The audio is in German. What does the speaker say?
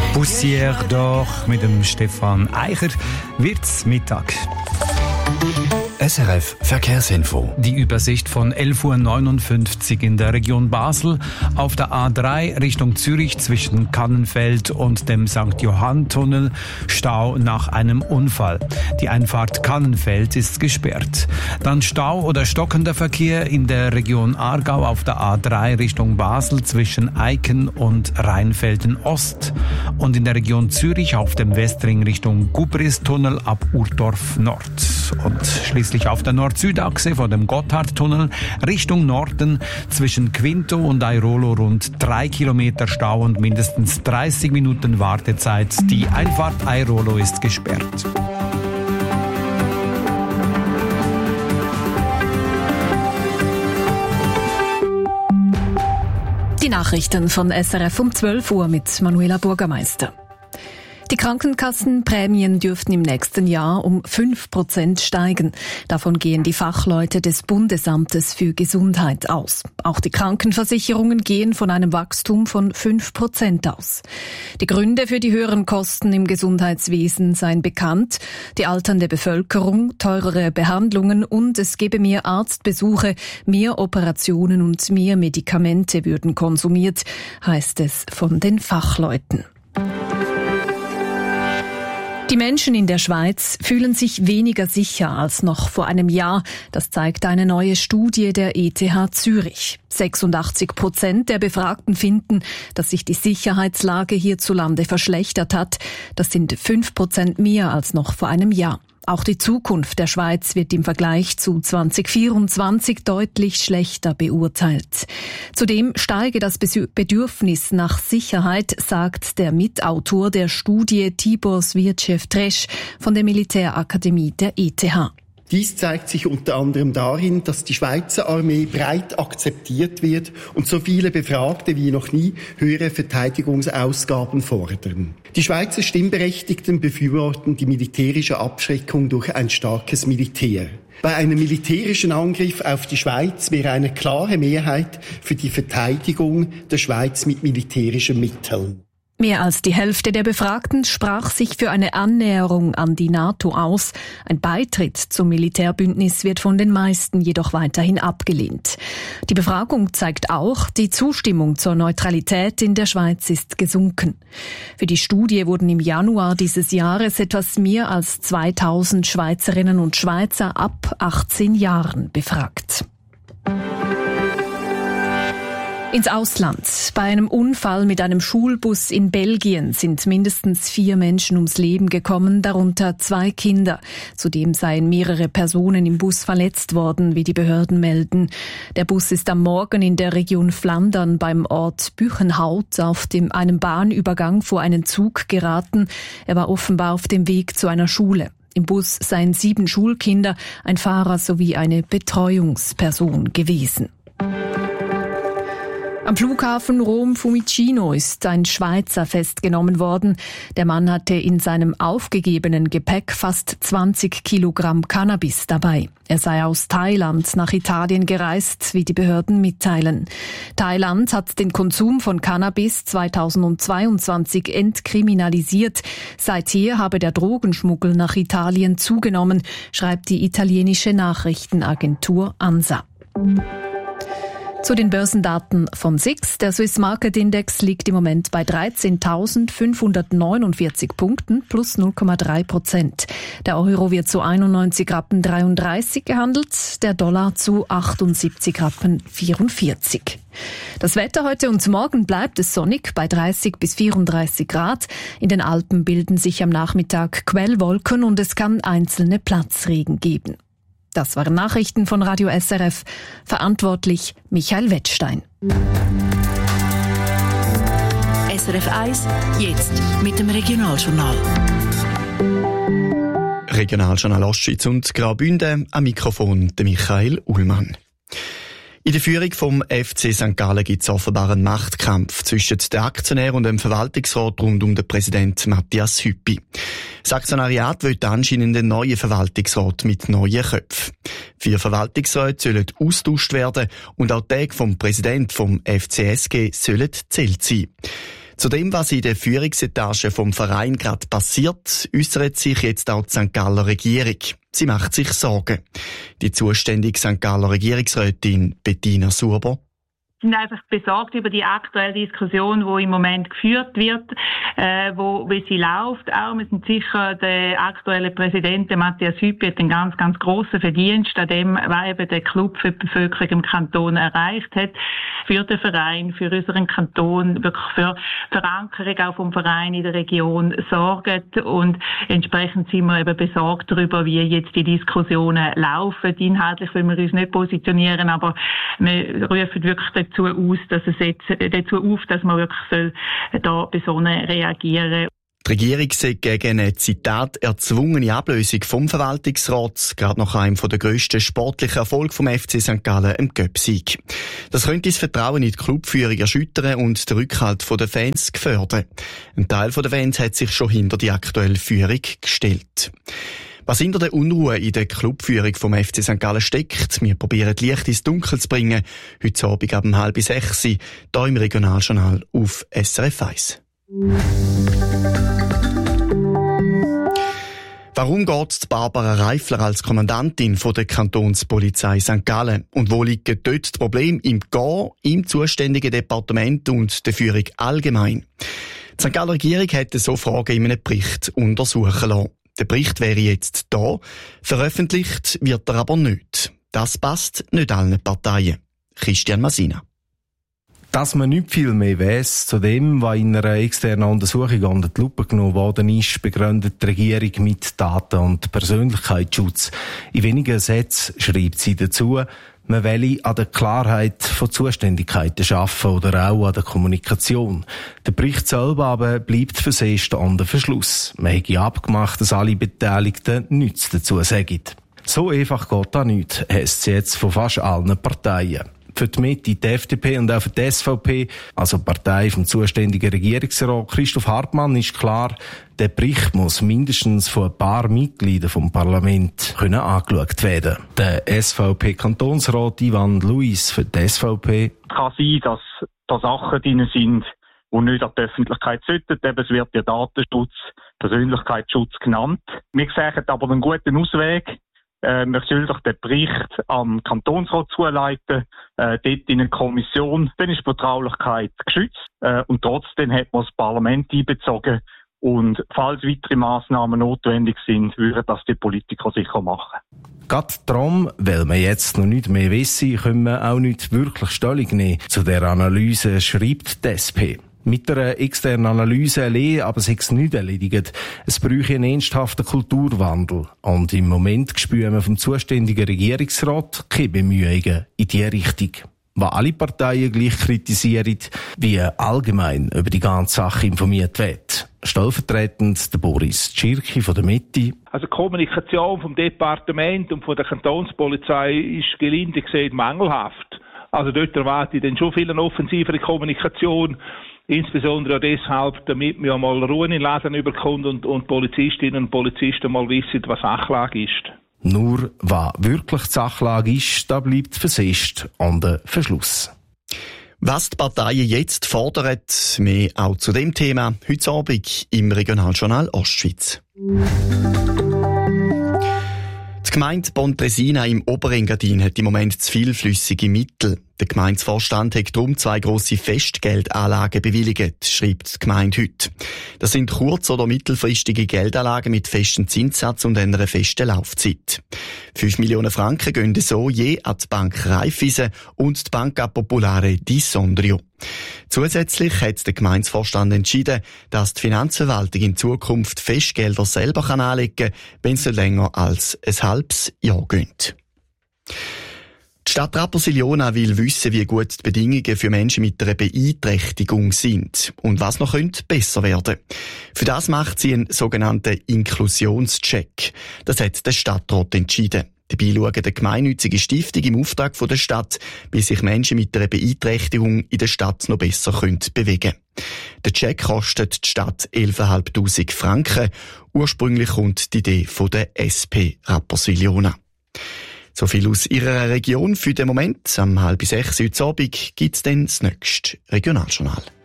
Poussière d'Or mit dem Stefan Eicher wird's Mittag. SRF Verkehrsinfo. Die Übersicht von 11:59 Uhr in der Region Basel. Auf der A3 Richtung Zürich zwischen Kannenfeld und dem St. Johann-Tunnel Stau nach einem Unfall. Die Einfahrt Kannenfeld ist gesperrt. Dann Stau oder stockender Verkehr in der Region Aargau auf der A3 Richtung Basel zwischen Eiken und Rheinfelden Ost. Und in der Region Zürich auf dem Westring Richtung Gubristunnel ab Urdorf Nord. Und schließlich auf der Nord-Süd-Achse vor dem Gotthardtunnel Richtung Norden zwischen Quinto und Airolo rund 3 Kilometer Stau und mindestens 30 Minuten Wartezeit. Die Einfahrt Airolo ist gesperrt. Die Nachrichten von SRF um 12 Uhr mit Manuela Bürgermeister. Die Krankenkassenprämien dürften im nächsten Jahr um 5% steigen. Davon gehen die Fachleute des Bundesamtes für Gesundheit aus. Auch die Krankenversicherungen gehen von einem Wachstum von 5% aus. Die Gründe für die höheren Kosten im Gesundheitswesen seien bekannt. Die alternde Bevölkerung, teurere Behandlungen und es gebe mehr Arztbesuche, mehr Operationen und mehr Medikamente würden konsumiert, heißt es von den Fachleuten. Die Menschen in der Schweiz fühlen sich weniger sicher als noch vor einem Jahr. Das zeigt eine neue Studie der ETH Zürich. 86% der Befragten finden, dass sich die Sicherheitslage hierzulande verschlechtert hat. Das sind 5% mehr als noch vor einem Jahr. Auch die Zukunft der Schweiz wird im Vergleich zu 2024 deutlich schlechter beurteilt. Zudem steige das Bedürfnis nach Sicherheit, sagt der Mitautor der Studie Tibor Svirchev-Tresch von der Militärakademie der ETH. Dies zeigt sich unter anderem darin, dass die Schweizer Armee breit akzeptiert wird und so viele Befragte wie noch nie höhere Verteidigungsausgaben fordern. Die Schweizer Stimmberechtigten befürworten die militärische Abschreckung durch ein starkes Militär. Bei einem militärischen Angriff auf die Schweiz wäre eine klare Mehrheit für die Verteidigung der Schweiz mit militärischen Mitteln. Mehr als die Hälfte der Befragten sprach sich für eine Annäherung an die NATO aus. Ein Beitritt zum Militärbündnis wird von den meisten jedoch weiterhin abgelehnt. Die Befragung zeigt auch, die Zustimmung zur Neutralität in der Schweiz ist gesunken. Für die Studie wurden im Januar dieses Jahres etwas mehr als 2000 Schweizerinnen und Schweizer ab 18 Jahren befragt. Ins Ausland. Bei einem Unfall mit einem Schulbus in Belgien sind mindestens 4 Menschen ums Leben gekommen, darunter 2 Kinder. Zudem seien mehrere Personen im Bus verletzt worden, wie die Behörden melden. Der Bus ist am Morgen in der Region Flandern beim Ort Buchenhout auf einem Bahnübergang vor einen Zug geraten. Er war offenbar auf dem Weg zu einer Schule. Im Bus seien 7 Schulkinder, ein Fahrer sowie eine Betreuungsperson gewesen. Am Flughafen Rom-Fiumicino ist ein Schweizer festgenommen worden. Der Mann hatte in seinem aufgegebenen Gepäck fast 20 Kilogramm Cannabis dabei. Er sei aus Thailand nach Italien gereist, wie die Behörden mitteilen. Thailand hat den Konsum von Cannabis 2022 entkriminalisiert. Seither habe der Drogenschmuggel nach Italien zugenommen, schreibt die italienische Nachrichtenagentur ANSA. Zu den Börsendaten von SIX. Der Swiss Market Index liegt im Moment bei 13.549 Punkten plus 0,3%. Der Euro wird zu 91,33 Rappen gehandelt, der Dollar zu 78,44 Rappen. Das Wetter heute und morgen bleibt es sonnig bei 30 bis 34 Grad. In den Alpen bilden sich am Nachmittag Quellwolken und es kann einzelne Platzregen geben. Das waren Nachrichten von Radio SRF. Verantwortlich Michael Wettstein. SRF 1, jetzt mit dem Regionaljournal. Regionaljournal Ostschweiz und Graubünden, am Mikrofon der Michael Ullmann. In der Führung vom FC St. Gallen gibt es offenbar einen Machtkampf zwischen den Aktionären und dem Verwaltungsrat rund um den Präsidenten Matthias Hüppi. Das Aktionariat will anscheinend einen neuen Verwaltungsrat mit neuen Köpfen. 4 Verwaltungsräte sollen austauscht werden und auch die Tage vom Präsidenten vom FCSG sollen zählt sein. Zu dem, was in der Führungsetage vom Verein gerade passiert, äußert sich jetzt auch die St. Galler Regierung. Sie macht sich Sorgen. Die zuständige St. Galler Regierungsrätin Bettina Surber sind einfach besorgt über die aktuelle Diskussion, die im Moment geführt wird, wie sie läuft. Auch wir sind sicher, der aktuelle Präsident, Matthias Hüppi, hat einen ganz, ganz grossen Verdienst an dem, was eben der Club für die Bevölkerung im Kanton erreicht hat. Für den Verein, für unseren Kanton, wirklich für Verankerung auch vom Verein in der Region sorgt. Und entsprechend sind wir eben besorgt darüber, wie jetzt die Diskussionen laufen. Inhaltlich wollen wir uns nicht positionieren, aber wir rufen wirklich dazu auf, dass man wirklich da besonnen reagieren soll. Die Regierung sieht gegen eine, Zitat, erzwungene Ablösung vom Verwaltungsrat, gerade nach einem der grössten sportlichen Erfolge vom FC St. Gallen, im Göpsieg. Das könnte das Vertrauen in die Clubführung erschüttern und den Rückhalt der Fans gefährden. Ein Teil der Fans hat sich schon hinter die aktuelle Führung gestellt. Was hinter der Unruhe in der Clubführung vom FC St. Gallen steckt, wir probieren Licht ins Dunkel zu bringen, heute Abend ab 5:30, hier im Regionaljournal auf SRF 1. Warum geht Barbara Reifler als Kommandantin von der Kantonspolizei St. Gallen? Und wo liegen dort die Probleme im Gehen, im zuständigen Departement und der Führung allgemein? Die St. Galler Regierung hätte so Fragen in einem Bericht untersuchen lassen. Der Bericht wäre jetzt da, veröffentlicht wird er aber nicht. Das passt nicht allen Parteien. Christian Masina. Dass man nicht viel mehr weiss zu dem, was in einer externen Untersuchung unter die Lupe genommen worden ist, begründet die Regierung mit Daten- und Persönlichkeitsschutz. In wenigen Sätzen schreibt sie dazu, man wolle an der Klarheit von Zuständigkeiten arbeiten oder auch an der Kommunikation. Der Bericht selber aber bleibt versehrt unter Verschluss. Man hätte abgemacht, dass alle Beteiligten nichts dazu sagen. So einfach geht das nicht, heisst es jetzt von fast allen Parteien. Für die Mitte, die FDP und auch für die SVP, also die Partei vom zuständigen Regierungsrat Christoph Hartmann, ist klar, der Bericht muss mindestens von ein paar Mitgliedern vom Parlament angeschaut werden. Der SVP-Kantonsrat Ivan Luis für die SVP. Es kann sein, dass da Sachen drin sind, die nicht an die Öffentlichkeit sollten. Eben, es wird ja Datenschutz, Persönlichkeitsschutz genannt. Wir sehen aber einen guten Ausweg. Man soll doch den Bericht am Kantonsrat zuleiten, dort in eine Kommission. Dann ist die Vertraulichkeit geschützt und trotzdem hat man das Parlament einbezogen. Und falls weitere Massnahmen notwendig sind, würden das die Politiker sicher machen. Gerade darum, weil wir jetzt noch nicht mehr wissen, können wir auch nicht wirklich Stellung nehmen. Zu der Analyse schreibt die SP. Mit einer externen Analyse allein, aber es ist nicht erledigt. Es bräuchte einen ernsthaften Kulturwandel. Und im Moment spüren wir vom zuständigen Regierungsrat keine Bemühungen in diese Richtung. Was alle Parteien gleich kritisieren, wie allgemein über die ganze Sache informiert wird. Stellvertretend der Boris Tschirki von der Mitte. Also die Kommunikation vom Departement und von der Kantonspolizei ist gelinde gesagt mangelhaft. Also dort erwarte ich dann schon viel eine offensivere Kommunikation. Insbesondere auch deshalb, damit man mal Ruhe in den Läden überkommt und Polizistinnen und Polizisten mal wissen, was Sachlage ist. Nur, was wirklich die Sachlage ist, da bleibt versehrt an den Verschluss. Was die Parteien jetzt fordern, mehr auch zu dem Thema, heute Abend im Regionaljournal Ostschweiz. Die Gemeinde Pontresina im Oberengadin hat im Moment zu viel flüssige Mittel. Der Gemeindevorstand hat darum 2 grosse Festgeldanlagen bewilligt, schreibt die Gemeinde heute. Das sind kurz- oder mittelfristige Geldanlagen mit festem Zinssatz und einer festen Laufzeit. 5 Millionen Franken gehen so je an die Bank Raiffeisen und die Banca Popolare di Sondrio. Zusätzlich hat der Gemeindevorstand entschieden, dass die Finanzverwaltung in Zukunft Festgelder selber anlegen kann, wenn es nicht länger als ein halbes Jahr geht. Die Stadt Rapperswil-Jona will wissen, wie gut die Bedingungen für Menschen mit einer Beeinträchtigung sind und was noch besser werden könnte. Für das macht sie einen sogenannten Inklusionscheck. Das hat der Stadtrat entschieden. Dabei schaut eine gemeinnützige Stiftung im Auftrag der Stadt, wie sich Menschen mit einer Beeinträchtigung in der Stadt noch besser bewegen können. Der Check kostet die Stadt 11.500 Franken. Ursprünglich kommt die Idee von der SP Rapperswil-Jona. So viel aus Ihrer Region für den Moment. Am 5:30 heute Abend gibt's dann das nächste Regionaljournal.